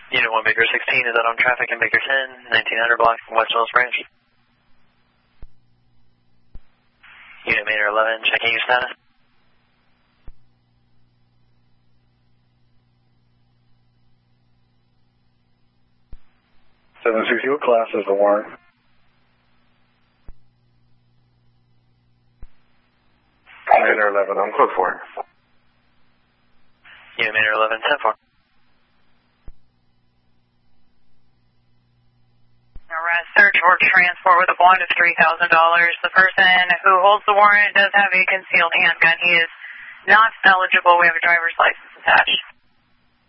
Unit 1 Baker 16, is that on traffic in Baker 10, 1900 block from West Wells Branch? Unit Maynard 11, checking your status. What class is the warrant? Maynard 11, I'm code 4. Unit Maynard 11, 10-4. Arrest, search, or transport with a bond of $3,000. The person who holds the warrant does have a concealed handgun. He is not eligible. We have a driver's license attached.